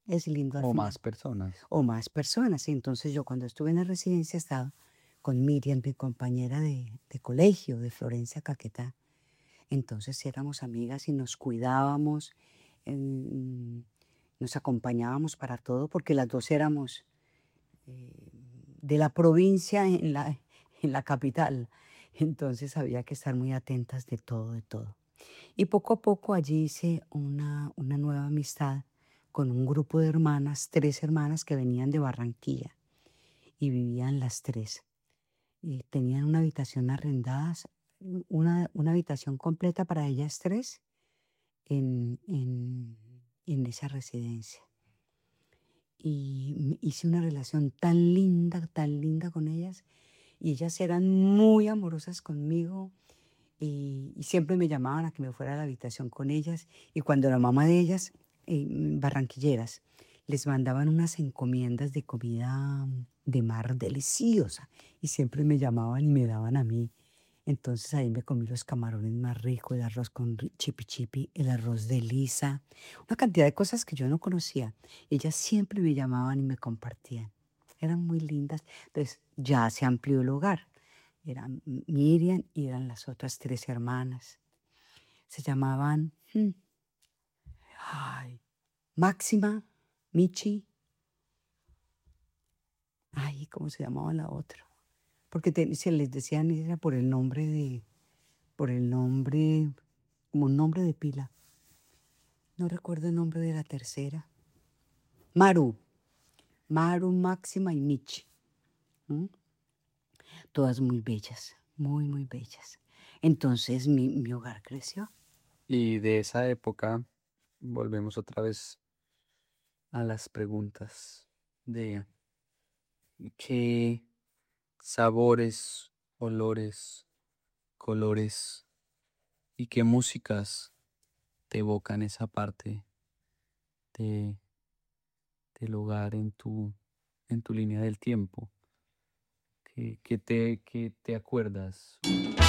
es lindo al O final. más personas. O más personas. Entonces yo cuando estuve en la residencia estaba con Miriam, mi compañera de colegio de Florencia, Caquetá. Entonces éramos amigas y nos cuidábamos, em, nos acompañábamos para todo, porque las dos éramos eh, de la provincia en la capital. Entonces había que estar muy atentas de todo, de todo. Y poco a poco allí hice una nueva amistad con un grupo de hermanas, 3 hermanas que venían de Barranquilla y vivían las 3. Y tenían una habitación arrendada, una habitación completa para ellas 3 en esa residencia. Y hice una relación tan linda con ellas, y ellas eran muy amorosas conmigo, y siempre me llamaban a que me fuera a la habitación con ellas, y cuando la mamá de ellas, barranquilleras, les mandaban unas encomiendas de comida de mar deliciosa, y siempre me llamaban y me daban a mí. Entonces ahí me comí los camarones más ricos, el arroz con chipi chipi, el arroz de lisa, una cantidad de cosas que yo no conocía. Ellas siempre me llamaban y me compartían. Eran muy lindas. Entonces ya se amplió el hogar. Eran Miriam y eran las otras 3 hermanas. Se llamaban ay, Máxima, Michi. Ay, ¿cómo se llamaba la otra? Porque se les decían, era por el nombre como un nombre de pila. No recuerdo el nombre de la tercera. Maru. Maru, Máxima y Michi. ¿M? Todas muy bellas, muy, muy bellas. Entonces mi hogar creció. Y de esa época volvemos otra vez a las preguntas de qué sabores, olores, colores y qué músicas te evocan esa parte de, del hogar en tu línea del tiempo. ¿Qué te acuerdas?